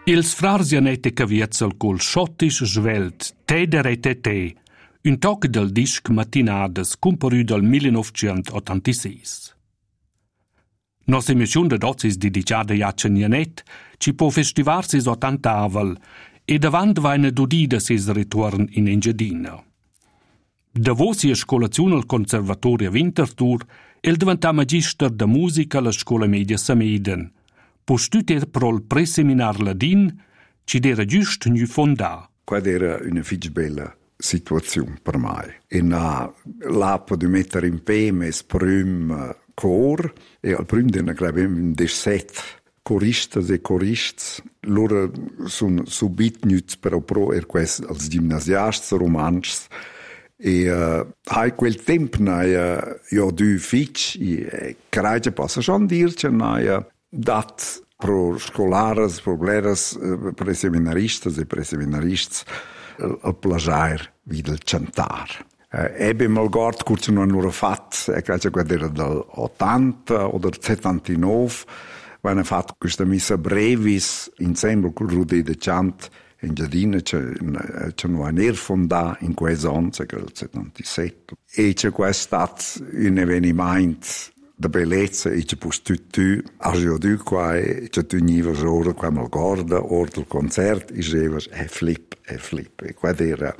Ils frars Janette Caviezel col schottisch svelt Teder et te, un toc del disc matinades comparù del 1986. Nos emissiun de dozis dedicada Jacen Janet, ci po festivarsis o tantavel, e davant vaina dudida ses ritorn in Engiadina. Davo sia scolazione al Conservatorio Winterthur, el diventa magister de musica alla scola media Sameden, postuter prol preseminar ladin, ci d'era giust nu fondà. Quad era una fitch bella situazione per me. E na l'appo di mettere in pe mes prim cor, e al prim dena gravem 17 coristas e corists. Loro sun subit nuts però pro als gimnasiasts romancs. E hai quel tempo io du fitch e caragia passa schon dirce dat pro scolares, pro bleras, preseminaristas e preseminarists al plagiar videl cantar. Ebbe mal gord curcio non loro fat, caragia guardare dal 80 o del 79, vanno fatto questa missa brevis insieme con Rudi de Chant in Giardina, c'è un air fondà in quell'anno, che è il 77. E c'è stato un avvenimento di bellezza e c'è tutto, oggi qua c'è tu niva ora qua mal guarda, ora del concerto, e diceva flip. E qua era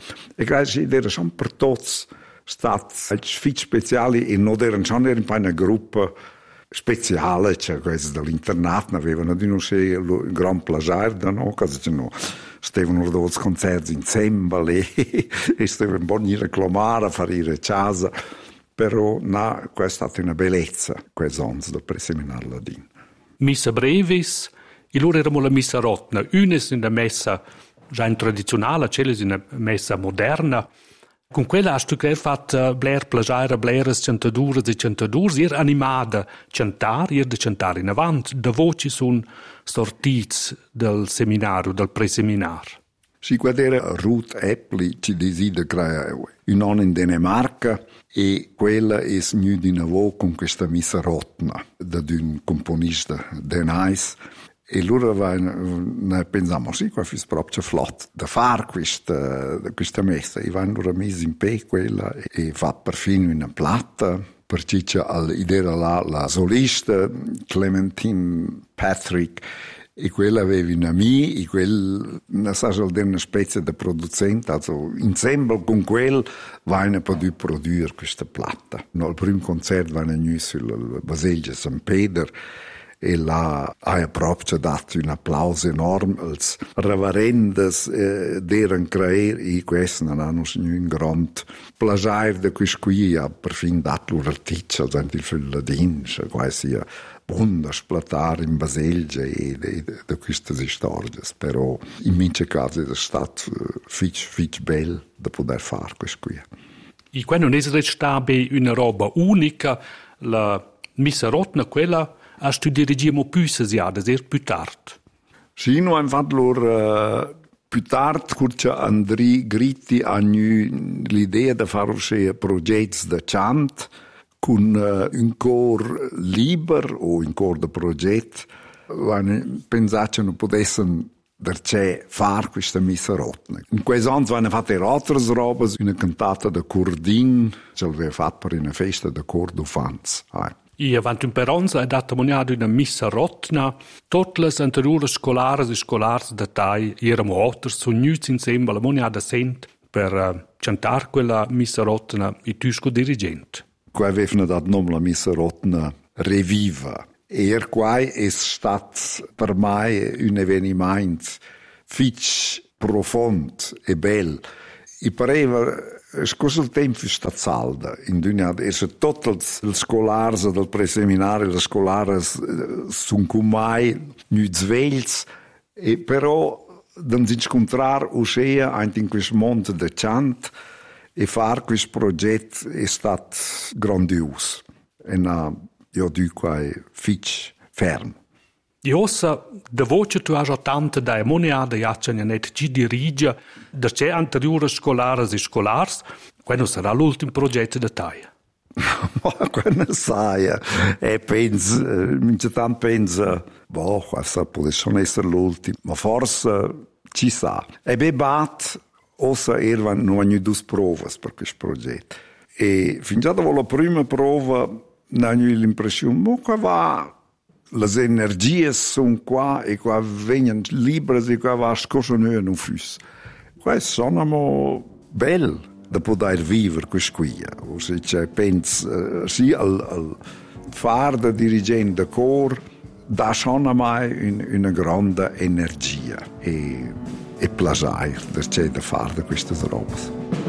schon per tutti stati fitch speciali e non erano schon in una gruppa speciale, cioè questi dell'internat avevano di non sé un gran plagiar da no, cosa no. Stavano due concerti insieme e stavano un po' a reclamare, a fare a casa, però no, questa è stata una bellezza, questi anni da preseminar ladin. Missa brevis, e loro erano la missa rotna, una è una messa già tradizionale, c'è una messa moderna. Con quella hast tu fatto bler plagiare, bleres, cantadures e cantadures, era animada cantar, era de cantar in avant, da voci sono sortits del seminario, del preseminar. Si guardare Ruth Epli ci decide creare un anno in Danimarca e quella è nu di nuovo con questa missa rotna da un componista danese. E loro pensavano, sì, qua fu proprio flott da fare questa messa. E vanno messi in pe quella e fa perfino una platta, perché era la solista Clementine Patrick e quella aveva una mia e quella una specie di producente, also insieme con quel vanno potuto produrre questa platta. No, il primo concerto vanno sul Baselgia San Peter e là ha proprio dato un applauso enorme als reverendes deren creer e questo non hanno un grande plagiar da questo qui ha perfino dato l'articolo del Filladin, cioè quasi buono splatare in Baselgia e da queste storie, però in mince casi è stato fitch bello da poter fare questo qui. E quando non è restata una roba unica, la missa rotna, quella hast du dirigiamo più sesiades, più tardi? Sì, no, infatti loro più tardi, curcia Andri Gritti hanno l'idea di fare un progetto di chant con un cor libero o un cor di progetto. Hanno pensato che non potessero fare questa missa rotna. In quei anni hanno fatto altre robe, una cantata da Cordin, che aveva fatto per una festa da Cordofanz. E avanti un peronza è data moniata una missa rotna. Tutte le anteriori scolari e scolari da tai erano altri, sono venuti insieme alla moniata sent per cantare quella missa rotna e tu sco dirigente. Qua avevano dato nome la missa rotna Reviva. E qua è stato per me un avvenimento fitch profondo e bello. E pareva scorso il tempo è stato salda in dunia e se tutti i scolari del preseminario le scolari sono come mai non svegli e però dan si incontrare uscire anche in questo mondo di chant e fare questo progetto è stato grandioso e io dico è fitch fermo. E ossa, da voce tu hai tante da moniada Jacen Janet ci dirige da c'è anteriore scolares e scolars, quello sarà l'ultimo progetto da taia. Ma quando sai, pensa, boh, questo può essere l'ultimo, ma forse ci sa. E bebat, ossa erano non due prove per questo progetto. E fin già dopo la prima prova, non ho l'impressione che va, le energie sono qua e qua vengono libere e qua va scorsono non fus. Questo sono bello da poter vivere questo qui. O se c'è, penso, sì, al fare da dirigente del coro, dà sono mai una grande energia e piacere da fare queste robe.